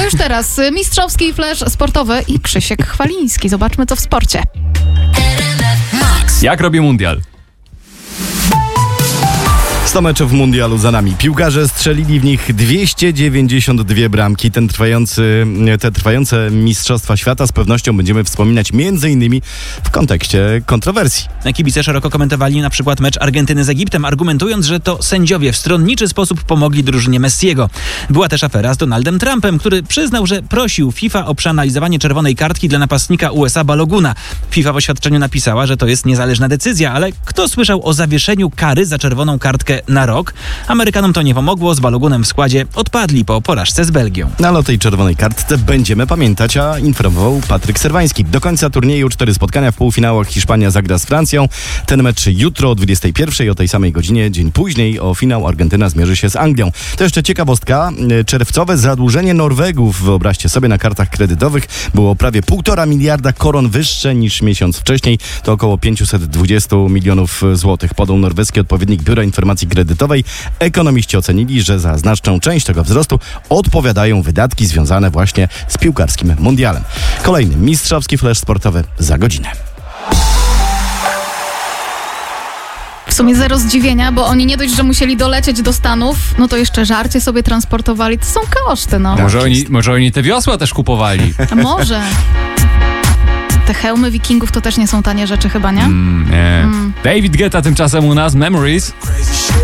już teraz mistrzowski flash sportowy i Krzysiek Chwaliński. Zobaczmy, co w sporcie. Jak robię mundial? 100 meczów mundialu za nami. Piłkarze strzelili w nich 292 bramki. Te trwające Mistrzostwa Świata z pewnością będziemy wspominać m.in. w kontekście kontrowersji. Kibice szeroko komentowali na przykład mecz Argentyny z Egiptem, argumentując, że to sędziowie w stronniczy sposób pomogli drużynie Messiego. Była też afera z Donaldem Trumpem, który przyznał, że prosił FIFA o przeanalizowanie czerwonej kartki dla napastnika USA Baloguna. FIFA w oświadczeniu napisała, że to jest niezależna decyzja, ale kto słyszał o zawieszeniu kary za czerwoną kartkę na rok? Amerykanom to nie pomogło, z Balogunem w składzie odpadli po porażce z Belgią. Ale o tej czerwonej kartce będziemy pamiętać, a informował Patryk Serwański. Do końca turnieju 4 spotkania. W półfinałach Hiszpania zagra z Francją. Ten mecz jutro o 21:00, o tej samej godzinie, dzień później o finał Argentyna zmierzy się z Anglią. To jeszcze ciekawostka. Czerwcowe zadłużenie Norwegów, wyobraźcie sobie, na kartach kredytowych było prawie 1,5 miliarda koron wyższe niż miesiąc wcześniej. To około 520 milionów złotych. Podał norweski odpowiednik Biura Informacji Kredytowej. Ekonomiści ocenili, że za znaczną część tego wzrostu odpowiadają wydatki związane właśnie z piłkarskim mundialem. Kolejny mistrzowski flash sportowy za godzinę. W sumie zero zdziwienia, bo oni nie dość, że musieli dolecieć do Stanów, no to jeszcze żarcie sobie transportowali. To są koszty, no. Może oni te wiosła też kupowali. A może. Te hełmy wikingów to też nie są tanie rzeczy chyba, nie? Nie. David Guetta tymczasem u nas, Memories.